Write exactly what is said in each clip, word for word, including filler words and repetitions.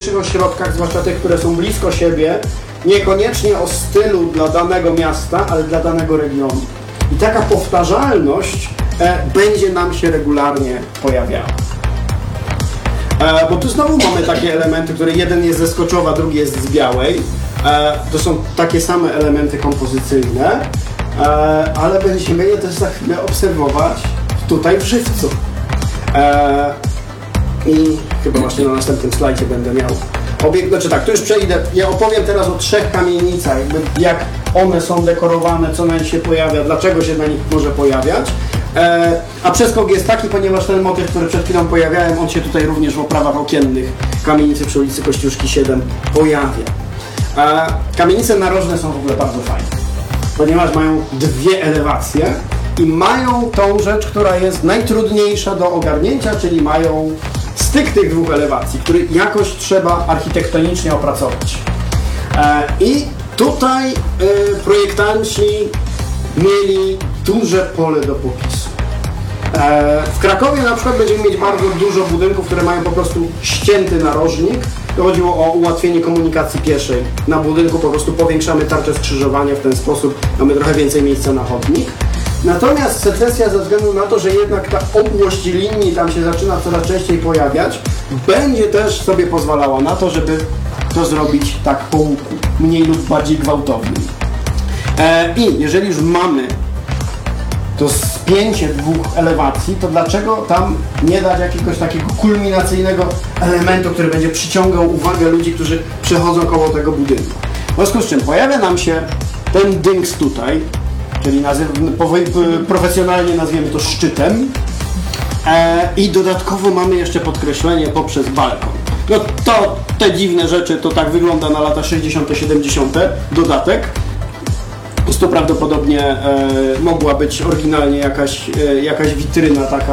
najmniejszych ośrodkach, zwłaszcza tych, które są blisko siebie, niekoniecznie o stylu dla danego miasta, ale dla danego regionu. I taka powtarzalność e, będzie nam się regularnie pojawiała. E, bo tu znowu mamy takie elementy, które jeden jest ze Skoczowa, drugi jest z Białej. E, to są takie same elementy kompozycyjne, e, ale będziemy je też za chwilę obserwować tutaj w żywcu. E, I chyba właśnie na następnym slajdzie będę miał obiekt, znaczy tak, tu już przejdę, ja opowiem teraz o trzech kamienicach, jakby jak one są dekorowane, co na nich się pojawia, dlaczego się na nich może pojawiać. E, a przeskok jest taki, ponieważ ten motyw, który przed chwilą pojawiałem, on się tutaj również w oprawach okiennych kamienicy przy ulicy Kościuszki siedem pojawia. E, kamienice narożne są w ogóle bardzo fajne, ponieważ mają dwie elewacje i mają tą rzecz, która jest najtrudniejsza do ogarnięcia, czyli mają styk tych dwóch elewacji, który jakoś trzeba architektonicznie opracować. E, I tutaj e, projektanci mieli duże pole do popisu. E, w Krakowie na przykład będziemy mieć bardzo dużo budynków, które mają po prostu ścięty narożnik. To chodziło o ułatwienie komunikacji pieszej. Na budynku po prostu powiększamy tarczę skrzyżowania, w ten sposób mamy trochę więcej miejsca na chodnik. Natomiast secesja, ze względu na to, że jednak ta obłość linii tam się zaczyna coraz częściej pojawiać, będzie też sobie pozwalała na to, żeby to zrobić tak po łuku, mniej lub bardziej gwałtownym. E, I jeżeli już mamy to spięcie dwóch elewacji, to dlaczego tam nie dać jakiegoś takiego kulminacyjnego elementu, który będzie przyciągał uwagę ludzi, którzy przechodzą koło tego budynku. W związku z czym pojawia nam się ten dynks tutaj, czyli nazyw, profesjonalnie nazwiemy to szczytem, e, i dodatkowo mamy jeszcze podkreślenie poprzez balkon. No to te dziwne rzeczy, to tak wygląda na lata sześćdziesiąte siedemdziesiąte dodatek. To prawdopodobnie e, mogła być oryginalnie jakaś, e, jakaś witryna taka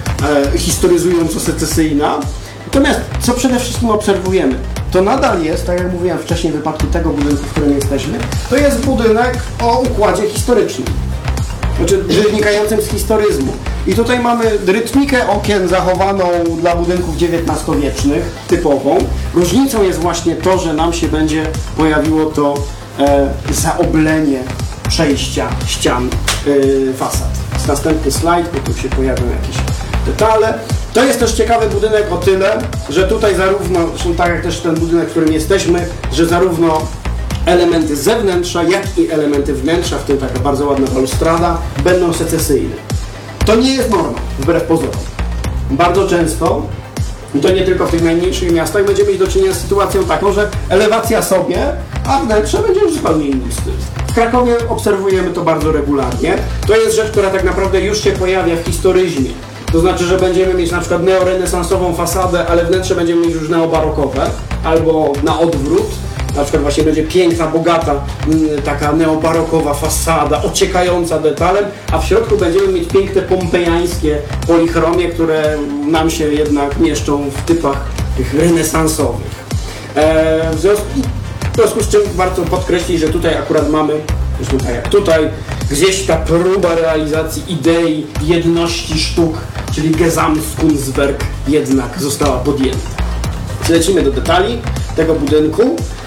e, historyzująco-secesyjna. Natomiast co przede wszystkim obserwujemy, to nadal jest, tak jak mówiłem wcześniej w wypadku tego budynku, w którym jesteśmy, to jest budynek o układzie historycznym, znaczy wynikającym z historyzmu. I tutaj mamy rytmikę okien zachowaną dla budynków dziewiętnastowiecznych, typową. Różnicą jest właśnie to, że nam się będzie pojawiło to e, zaoblenie przejścia ścian e, fasad. Jest następny slajd, bo tu się pojawią jakieś detale. To jest też ciekawy budynek o tyle, że tutaj zarówno, zresztą tak jak też ten budynek, w którym jesteśmy, że zarówno elementy z zewnętrza, jak i elementy wnętrza, w tym taka bardzo ładna balustrada, będą secesyjne. To nie jest norma, wbrew pozorom. Bardzo często, i to nie tylko w tych najmniejszych miastach, będziemy mieć do czynienia z sytuacją taką, że elewacja sobie, a wnętrze będzie już zupełnie innym stylu. W Krakowie obserwujemy to bardzo regularnie. To jest rzecz, która tak naprawdę już się pojawia w historyzmie. To znaczy, że będziemy mieć na przykład neorenesansową fasadę, ale wnętrze będziemy mieć już neobarokowe, albo na odwrót. Na przykład właśnie będzie piękna, bogata, taka neobarokowa fasada, ociekająca detalem, a w środku będziemy mieć piękne pompejańskie polichromie, które nam się jednak mieszczą w typach tych renesansowych. Eee, w, związku, w związku z czym warto podkreślić, że tutaj akurat mamy, zresztą tak jak tutaj, gdzieś ta próba realizacji idei jedności sztuk, czyli Gesamtkunstwerk, jednak została podjęta. Lecimy do detali tego budynku.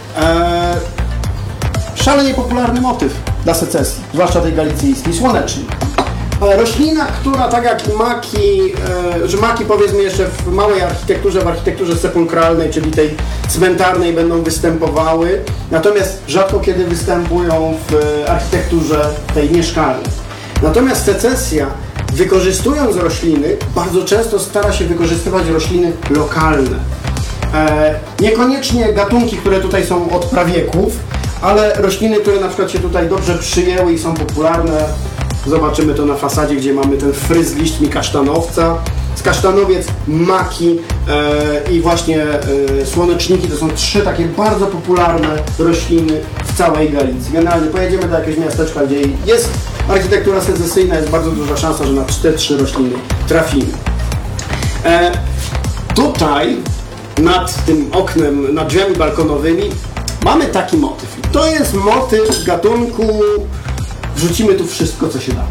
Eee, szalenie popularny motyw dla secesji, zwłaszcza tej galicyjskiej, słoneczny. Eee, roślina, która tak jak maki, e, że maki powiedzmy jeszcze w małej architekturze, w architekturze sepulkralnej, czyli tej cmentarnej będą występowały, natomiast rzadko kiedy występują w architekturze tej mieszkalnej. Natomiast secesja, wykorzystując rośliny, bardzo często stara się wykorzystywać rośliny lokalne. E, niekoniecznie gatunki, które tutaj są od prawieków, ale rośliny, które na przykład się tutaj dobrze przyjęły i są popularne. Zobaczymy to na fasadzie, gdzie mamy ten fryz liśćmi kasztanowca. Z kasztanowiec, maki e, i właśnie e, słoneczniki to są trzy takie bardzo popularne rośliny w całej Galicji. Generalnie pojedziemy do jakiegoś miasteczka, gdzie jest architektura secesyjna, jest bardzo duża szansa, że na te trzy rośliny trafimy. E, tutaj nad tym oknem, nad drzwiami balkonowymi mamy taki motyw. To jest motyw gatunku wrzucimy tu wszystko, co się da.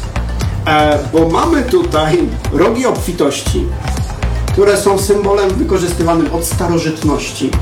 E, bo mamy tutaj rogi obfitości, które są symbolem wykorzystywanym od starożytności